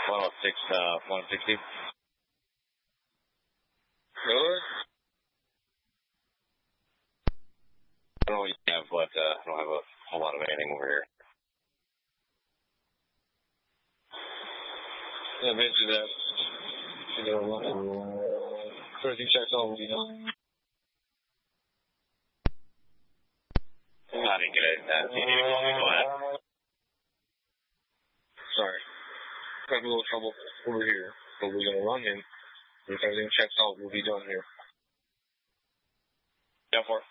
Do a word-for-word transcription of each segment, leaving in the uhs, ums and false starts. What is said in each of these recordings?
one oh six, uh, one sixty. Really? I don't know what you have, but uh, I don't have a whole lot of anything over here. Yeah, maybe that. You know, everything checks out, you know. I didn't get it. That. You need to call me back. Sorry. Got a little trouble over here, but we're gonna run in. If everything checks out, we'll be done here. Yeah, four.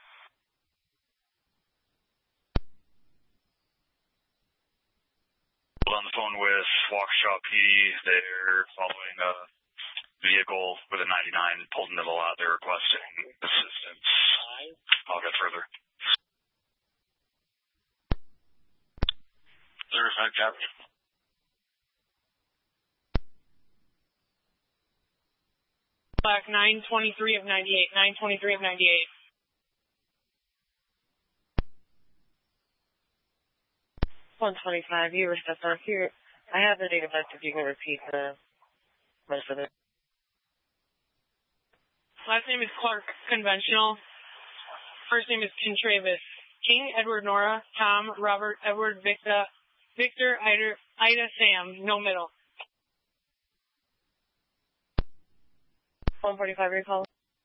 On the phone with Waukesha P D. They're following a vehicle with a ninety-nine, pulled into the lot. They're requesting assistance. I'll get further. Certified captain. Black nine twenty-three of ninety-eight. nine twenty-three of ninety-eight. one twenty-five, you were stepped on here. I have the date of birth if you can repeat the rest of it. Last name is Clark, conventional. First name is Contreras. King, Edward, Nora, Tom, Robert, Edward, Victor, Victor, Ida, Ida, Sam, no middle. one forty-five recall.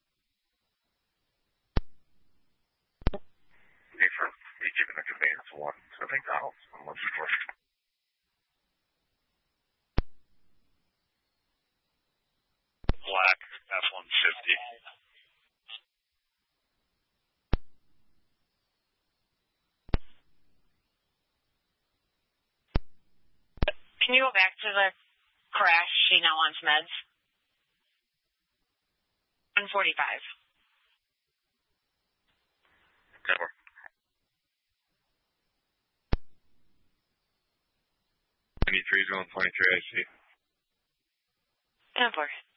Different. You're giving a conveyance one. So I think Donald's on what's the first. Black F one fifty. Can you go back to the crash? She now wants meds. one forty-five. Cover. ninety-three, zone twenty-three, I see. ten four.